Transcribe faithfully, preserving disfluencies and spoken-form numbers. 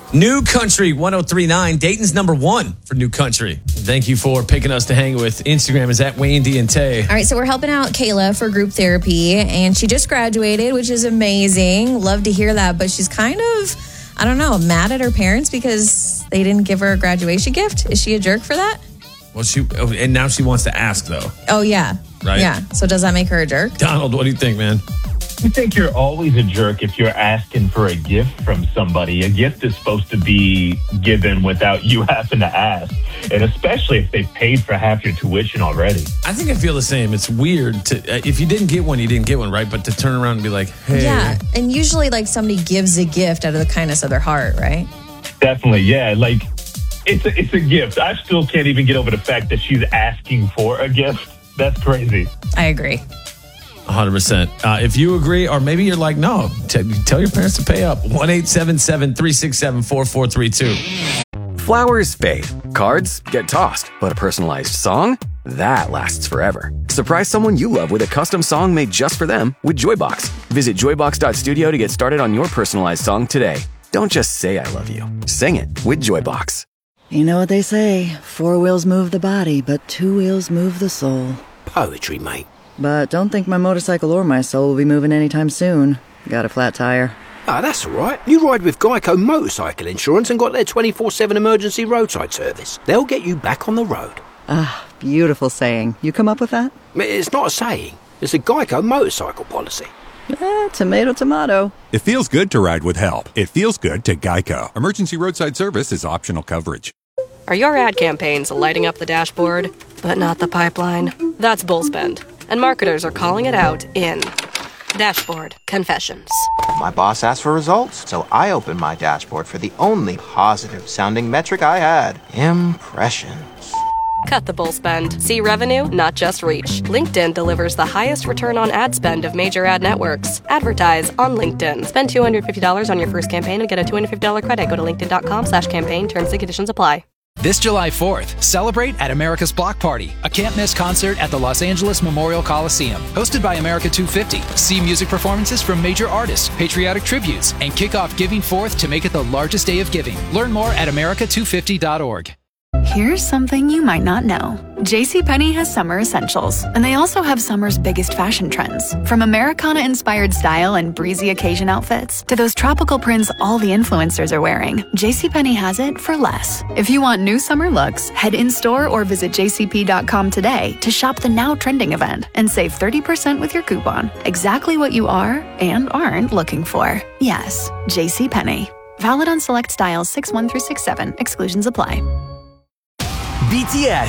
New Country one oh three point nine, Dayton's number one for New Country. Thank you for picking us to hang with. Instagram is at Wayne D and Tay. All right, so we're helping out Kayla for group therapy, and she just graduated, which is amazing. Love to hear that, but she's kind of, I don't know, mad at her parents because they didn't give her a graduation gift. Is she a jerk for that? Well, she oh, and now she wants to ask, though. Oh, yeah. Right? Yeah. So does that make her a jerk? Donald, what do you think, man? I think you're always a jerk if you're asking for a gift from somebody. A gift is supposed to be given without you having to ask, and especially if they've paid for half your tuition already. I think I feel the same. It's weird to uh, if you didn't get one, you didn't get one, right? But to turn around and be like, hey. Yeah, and usually like somebody gives a gift out of the kindness of their heart, right? Definitely, yeah. Like, it's a, it's a gift. I still can't even get over the fact that she's asking for a gift. That's crazy. I agree. one hundred percent. Uh, if you agree, or maybe you're like, no, t- tell your parents to pay up. one eight seven seven, three six seven, four four three two. Flowers fade. Cards get tossed. But a personalized song? That lasts forever. Surprise someone you love with a custom song made just for them with Joybox. Visit joybox dot studio to get started on your personalized song today. Don't just say I love you. Sing it with Joybox. You know what they say, four wheels move the body, but two wheels move the soul. Poetry, mate. But don't think my motorcycle or my soul will be moving anytime soon. Got a flat tire. Ah, that's all right. You ride with Geico Motorcycle Insurance and got their twenty-four seven emergency roadside service. They'll get you back on the road. Ah, beautiful saying. You come up with that? It's not a saying. It's a Geico motorcycle policy. Eh, tomato, tomato. It feels good to ride with help. It feels good to Geico. Emergency roadside service is optional coverage. Are your ad campaigns lighting up the dashboard, but not the pipeline? That's Bullspend. And marketers are calling it out in Dashboard Confessions. My boss asked for results, so I opened my dashboard for the only positive-sounding metric I had. Impressions. Cut the bull spend. See revenue, not just reach. LinkedIn delivers the highest return on ad spend of major ad networks. Advertise on LinkedIn. Spend two hundred fifty dollars on your first campaign and get a two hundred fifty dollars credit. Go to linkedin.com slash campaign. Terms and conditions apply. This July fourth, celebrate at America's Block Party, a can't-miss concert at the Los Angeles Memorial Coliseum. Hosted by America two fifty. See music performances from major artists, patriotic tributes, and kick off Giving Fourth to make it the largest day of giving. Learn more at america two fifty dot org. Here's something you might not know. JCPenney has summer essentials, and they also have summer's biggest fashion trends. From Americana-inspired style and breezy occasion outfits to those tropical prints all the influencers are wearing, JCPenney has it for less. If you want new summer looks, head in-store or visit j c p dot com today to shop the now trending event and save thirty percent with your coupon. Exactly what you are and aren't looking for. Yes, JCPenney. Valid on select styles six one through six seven. Exclusions apply. B T S